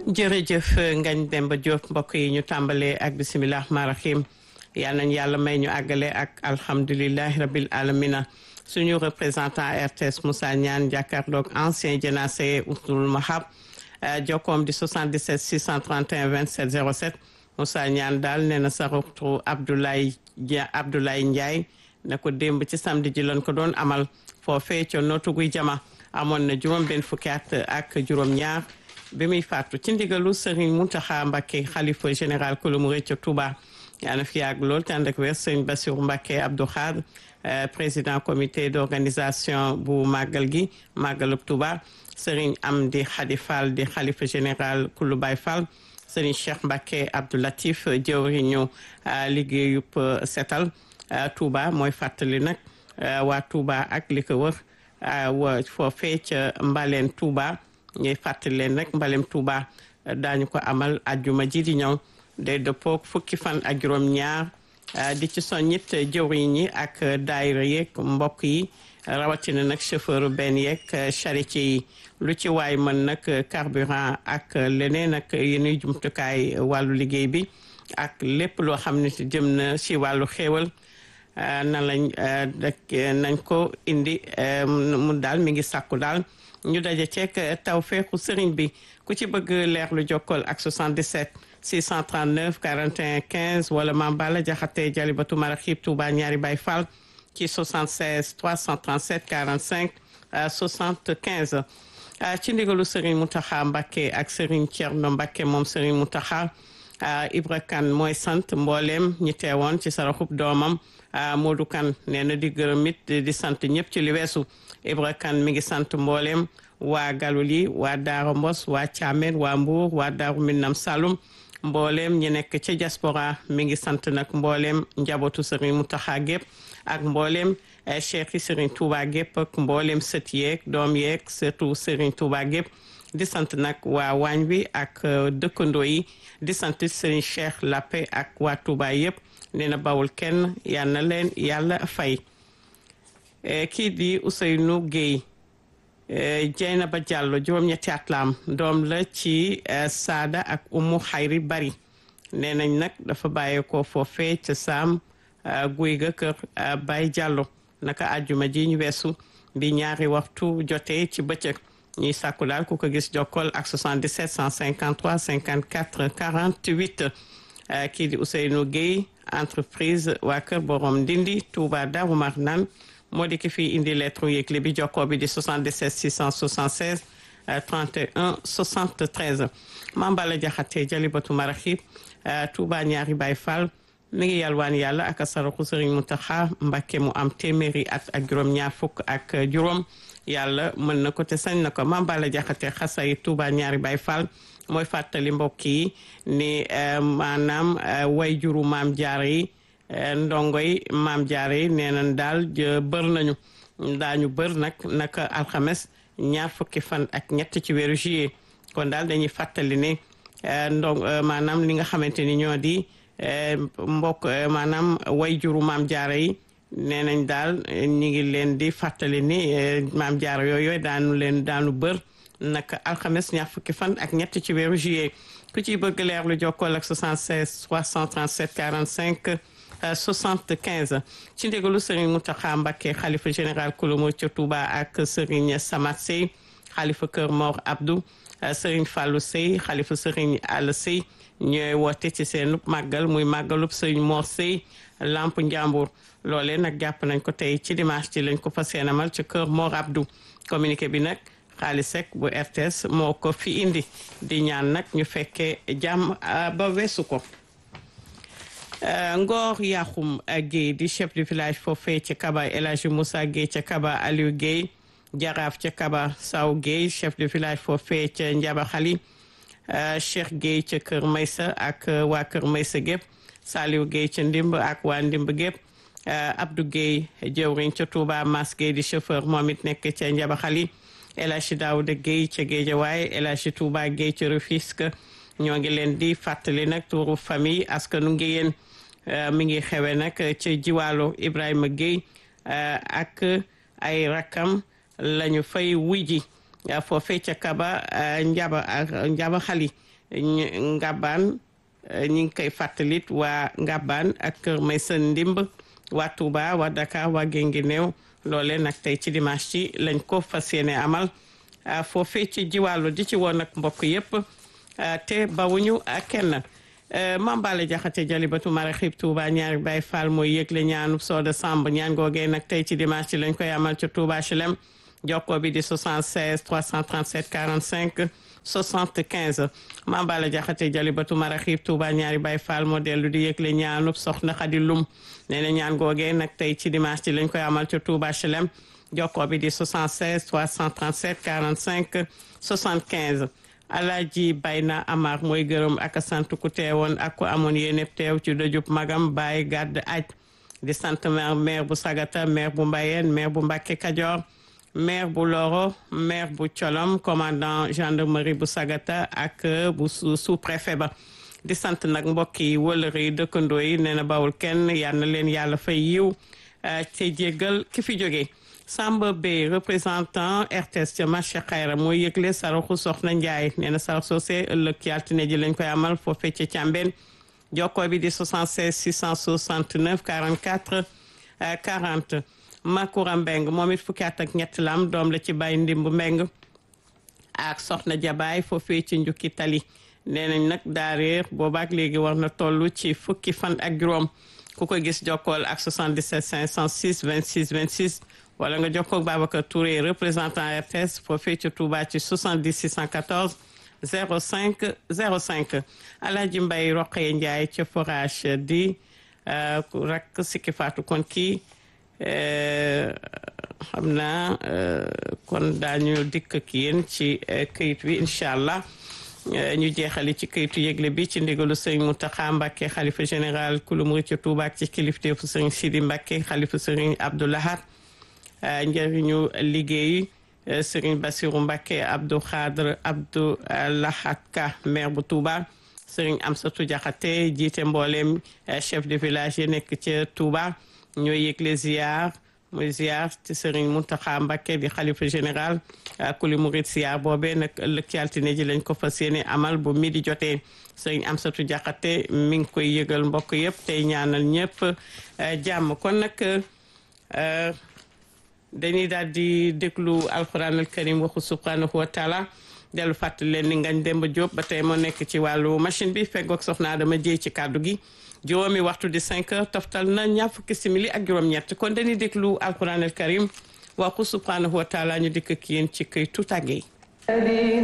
jërëjëf Ngagne Demba Diop mbokk yi ñu tàmbalee ak bisimilah rahmaani rahim yal nañu yàlla may ñu àggale ak alhamdulilahi rabil alamina suñu représentant RTS Moussa Niane jàkkaarloog ancien jénacé Oustoul Mahab jokkoom di 77 631 27 07 Moussa Niane daal nee na sa ruptu Abdoulaye Ndiaye ne ko démb ci samedi ji lañ ko doon amal foofee ca nootu guy jama amoon na juróom benn fukki at ak juróom-ñaar bi muy faatu ci ndigalu Serigne Mountakha Mbacké xalifa général kulu murid ca Touba yaa na fi yàgg lool te ànd ak wér Serigne Bassirou Mbacké Abdou Khadre président comité d'organisation bu màggal gi màggalub Touba Serigne Amdi Khady Fall di xalifa général kulu Baye Fall Serigne Cheikh Mbacké Abdou Latif jëwriñu liggéeyub setal Touba mooy fàttali nag waa Touba ak li ko wër wa foofee ca Mbaleen Touba ñuy fàttali leen rek Mbalem Touba daañu ko amal ajjuma ji di ñëw day dëppook fukki fan ak juróom-ñaar di ci soññit jëwriñ ñi ak daayira yeeg mbokk yi rawatina nag chauffeur benn yeeg charretier yi lu ci waay mën nag carburant ak leneen ak yenuy jumtukaay wàllu liggéey bi ak lépp loo xam ne jëm na ci wàllu xéewal na lañ nañ ko indi mu daal mi ngi sàkku daal ñu daje ceek tawfeexu sëriñ bi ku ci bëgg leer lu jokkool ak 77 639 41 15 wala Mame Balla Diakhaté Jalibatu Maraxib Touba ñaari Baye Fall ci 76 337 45 75 ci ndigalu sëriñ Mountakha Mbacké ak sëriñ Thierno Mbacké moom sëriñ Mountakha Ibra Kane mooy sant mbooleem ñi teewoon ci saraxub doomam Modou Kane nee na di gërëm it di sant ñëpp ci li weesu Ibra Kane mi ngi sant mbooleem waa Galuli waa Daara Mbos waa Thiamène waa Mbour waa Daaru Minam Saloum mbooleem ñi nekk ca diaspora mi ngi sant nag mbooleem njabootu Serigne Mountakha gépp ak mbooleem cheikh yi Serigne Touba gépp ak mbooleem sët yeeg doom yeeg surtout Serigne Touba gépp di sant nag waa waañ wi ak dëkkandoo yi di sant Serigne Cheikh Lappé ak waa Touba yëpp nee na bawul kenn yal na leen yàlla fay kii di Ousseynou Gueye Dieynaba Diallo juróom-ñetti at la am doom la ci Saada ak Umu Xayri Bari nee nañ nag dafa bàyyeekoo foofee ca Saam guy ga kër Baye Diallo naka àjjuma ji ñu weesu bi ñaari waxtu jotee ci bëccëg ñuy sàkku daal ku ko gis jokkool ak 77 153 54 48 kii di Ousseynou Gueye entreprise waa kër borom Ndindi Touba Darou Marnane moo di ki fii indi lettre yëgle bi jokkoo bi di 77 676 31 73 Mame Balla Diakhaté Jalibatu Maraxib Touba ñaari Baye Fall mi ngi yalwaan yàlla ak saraxu Serigne Mountakha Mbacké mu am téeméeri at ak juróom-ñaar fukk ak juróom yàlla mën na ko te sañ na ko Mame Balla Diakhaté xasay Touba ñaari Baye Fall mooy fàttali mbokk yi ni maanaam way juru maam jaar yi ndongoy maam jaar yi nee nañ daal bër nañu daañu bër nag naka alxames ñaar fukki fan ak ñett ci weeru juillet kon daal dañuy fàttali ne maanaam li nga xamante ni ñoo di mbokk maanaam way juru maam jaara yi nee nañ daal ñi ngi leen di fàttali ni maam jaara yooyu daanu bër naka alxames ñaar fukki fan ak ñett ci weeru juillet ku ciy bëgg leer lu jokkool ak 76 337 45 75 ci ndigalu Serigne Mountakha Mbacké xalifa général kulu murid ca Touba ak Serigne Samat Sey xalifa kër Mor Abdou Serigne Fallou Sey xalifa Serigne Alla Sey ñooy woote ci seen màggal muy màggalub Serigne Mor Sey Lamp Njàmbur loolee nag jàpp nañ ko tey ci dimanche ci lañ ko fas yéene amal ci kër Mor Abdou communiqué bi nag xaalis rek bu RTS moo ko fi indi di ñaan nag ñu fekkee jàmm ba weesu ko Ngor Yaxum Guèye di chef du village foofee ca Kaba El Hadji Moussa Guèye ca Kaba Aliou Guèye jaraaf ca Kaba Saw Guèye chef du village foofee ca Njaba Xali Cheikh Guèye ca Kër Maysa ak waa Kër Maysa gépp Saliou Guèye ca Ndimb ak waa Ndimb gépp Abdou Guèye jëwriñ ca Touba Mas Guèye di chauffeur moom it nekk ca Njaba Xali El Hadji Daouda Guèye ca Guédiawaye El Hadji Touba Guèye ca Rufisque ñoo ngi leen di fàttali nag turu famille askanu Ngéyeen mi ngi xewe nag ci jiwaalo Ibrahima Guèye ak ay rakam lañu fay wuy ji foofee ca Kaba njaba xali Ngabaan ñi ngi koy fàttalit waa Ngabaan ak Kër Maysa Ndimb waa Touba waa Dakar waa Guinguinéo loolee nag tey ci dimanche ci lañ ko fas yéene amal foofee ci jiwàllu di ci woon ak mbokk yëpp te bawuñu kenn Mambale Jaxate Jalibatu Maraxib Touba ñaari Baay Faal mooy yëgle ñaanu Sooda Samb ñaan googee nag tey ci dimanche ci lañ koy amal ci Touba HLM jokkoo bi di 76 337 45 75 Mambale Jaxate Jalibatu Maraxib Touba ñaari Baay Faal moo dellu di yëgle ñaanu Soxna Xadi Lum nee na ñaan googee nag tey ci dimanche ci lañ koy amal ci Touba HLM jokkoo bi di 76 337 45 75 Alaaji Bayna Amar mooy gërëm ak sant ku teewoon ak ku amoon yéene teew ci dëjub magam Baye Gàdd Aj di sant maire bu Sagata maire bu Mbayeen maire bu Mbàkke Kajoor maire bu Loro maire bu Colom commandant gendarmerie bu Sagata ak bu sous-préfet ba di sant nag mbokk yi wëlëri yi dëkkandoo yi nee na bawul kenn yal na leen yàlla fay yiw te jéggal ki fi jógee Samba Bey représentant RTS ca marché Xayra mooy yëgle saraxu Soxna Njaay nee na sarax soosé ëllëg ci altine ji lañ koy amal foofee ca Càmbeen jokkoo bi di 76 669 44 40 Makura Mbeng moom it fukki at ak ñett lam doom la ci Baye Ndimb Mbeng ak Soxna Jabaay foofee ci Njukki Tali nee nañ nag daa réer boobaak léegi war na toll ci fukki fan ak juróom ku ko gis jokkool ak 77 506 26 26 wala nga jokkoo ak Babacar Touré représentant RTS foofee ci Touba ci 70 614 05 05 Alaaji Mbay Roqee Njaay ca forage di rak sikki faatu kon kii xam naa kon daañu dikk ak yéen ci këyit wi incha allah ñu jeexali ci këyitu yëgle bi ci ndigalu sëriñ Mountakha Mbacké xalifa général kulu murid ci Touba ak ci kilifteefu sëriñ Sidi Mbacké xalifa sëriñ Abdou Lahad njëriñu liggéey sëriñ Bassirou Mbacké Abdou Khadre Abdou Lahad Ka maire bu Touba sëriñ Amsatou Diakhaté jiite mbooleem chef de village yi nekk ca Touba ñooy yëgle ziar muy ziar ci sëriñ Mountakha Mbacké di xalifa général kuli murid ziar boobee nag ëllëg ci altine ji lañ ko fas yéene amal bu midi jotee sëriñ Amsatou Diakhaté mi ngi koy yëgal mbokk yëpp tey ñaanal ñëpp jàmm kon nag dañuy daal di déglu alquran al karim waxu subhanahu wa taala dellu fàttali leen ni Ngagne Demba Diop ba tey moo nekk ci wàllu machine bi feggoog soxna Adama Jéey ci kàddu gi juróomi waxtu di 5 heures toftal na ñaar fukki simili ak juróom-ñett kon dañuy déglu alquran al karim waxu subhanahu wa taala ñu dikk ak yéen ci këy tutàggee